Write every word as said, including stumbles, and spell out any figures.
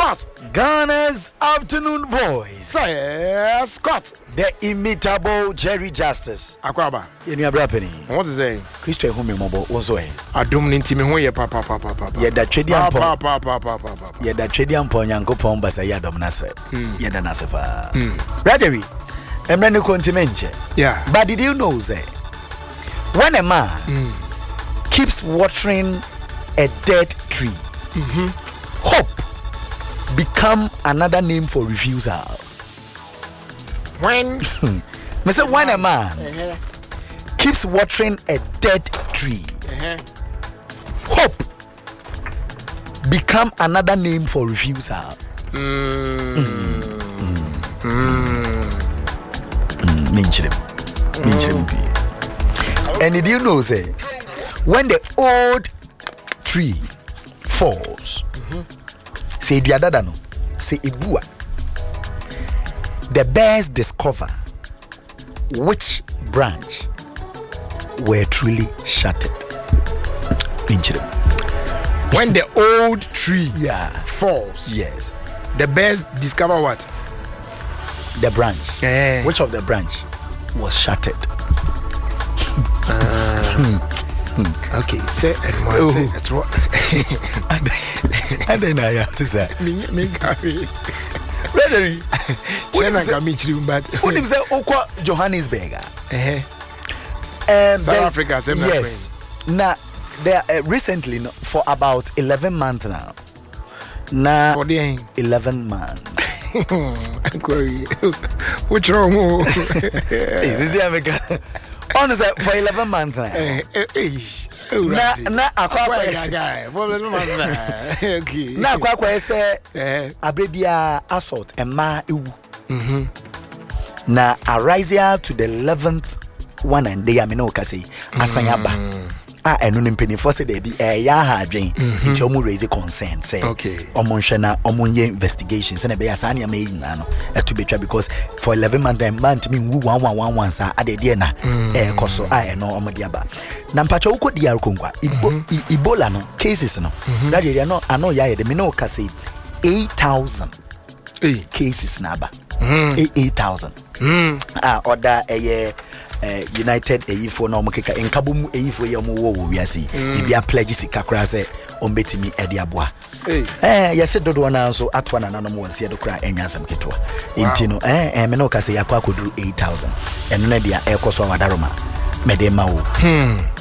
Scott, Ghana's afternoon voice. Say Scott, the imitable Jerry Justice. Akwaba. Yeni abrapeni. What is saying? Christo ehumi mobo ozo e. Adum ninti me ho ye papa papa papa. Ye da twedi ampo. Papa papa papa. Ye da twedi ampo Nyankopon basa ye adom na se. Ye da na se pa. Bradley, emre ne kontimenche. Yeah. But did you know say when a man mm. keeps watering a dead tree, mm-hmm. hope become another name for refusal. When me say when a man uh-huh. keeps watering a dead tree, uh-huh. hope become another name for refusal. Mm. Mm. Mm. Mm. Minchirem. Minchirem. And did you know say when the old tree falls, mm-hmm. say diadada no, say ibua, the bears discover which branch were truly shattered. When the old tree yeah falls, yes, the bears discover what? The branch. Eh. Which of the branch was shattered? Uh, okay, say oh. That's what. And then I have to say, me carry. Brother, when I come meet you, but who is say Okwa Johannesburg? Eh. Um, South Africa, same yes. Now, there uh, recently no, for about eleven months now. Now, for the eleven months. What's wrong? Is this America? Honestly, for eleven months now. Na na akwa guy. Okay. Na akwa say abrebia assault ema ewu. Mhm. Na arise to the eleventh one and they amino ka say asanyaba. Ah enu mpanyfo say dey bi eh ya ha adwen nti omu raise concern say omo hwe na omo nye investigation say na be ya sa na ma yina no eto betwa because for eleven months dem month me wu one one one one sa ade de na eh koso ah eno omo de aba na mpacha ukodi ya konkwa Ebola no cases no that area no ano ya de me no ka say eight thousand cases na aba eight thousand ah order eh Uh, United Eyifo na omukeka enkabomu Eyifo ye omo wo wi ase ibia pledge sika kra se ombetimi ede aboa eh yese dodo na nso atwa na nanom wonse edo kra enyansam ketwa intino eh eh me no ka se yakwa koduru eight thousand eno na dia ekoso awadaroma me de ma wo hmm